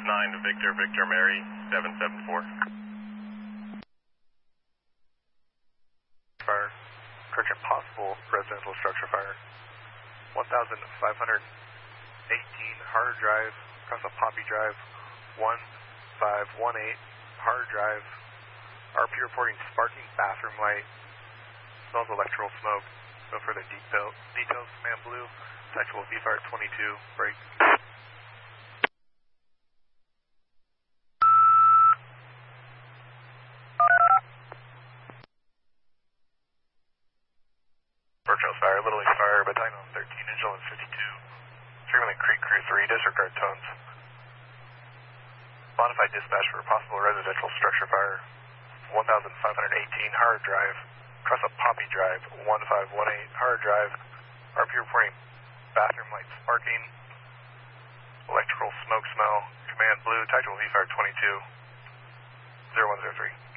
9 to Victor, Victor Mary, 774. Fire. Correction, possible residential structure fire. 1,518 Hard Drive, across a Poppy Drive, 1518 Hard Drive. RP reporting sparking bathroom light. Smells electrical smoke. No further details. Command Blue. Actual VFire 22. Break. Birchhouse Fire, Little East Fire, Battalion 13, Vigilance 52. Freeman Creek Crew 3, disregard tones. Modified dispatch for a possible residential structure fire. 1,518 Hard Drive, across a Poppy Drive, 1518 Hard Drive. RP reporting bathroom light sparking, electrical smoke smell. Command Blue, tactical VFire 22, 0103.